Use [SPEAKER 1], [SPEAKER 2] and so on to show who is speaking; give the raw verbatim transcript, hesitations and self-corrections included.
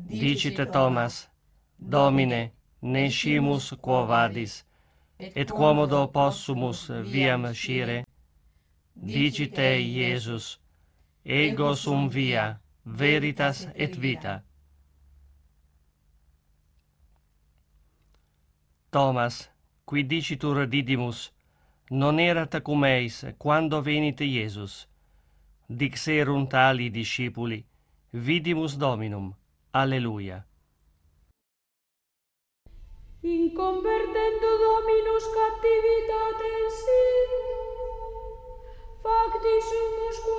[SPEAKER 1] Dicite Thomas, Domine, nescimus quo vadis, et quomodo possumus viam scire? Dicite Iesus, ego sum via, veritas et vita. Thomas, qui dicitur Didymus, non erat cum eis quando venit Iesus. Dixerunt ali discipuli, vidimus Dominum. Alleluia.
[SPEAKER 2] In convertendo Dominus captivitatem si, facti sumus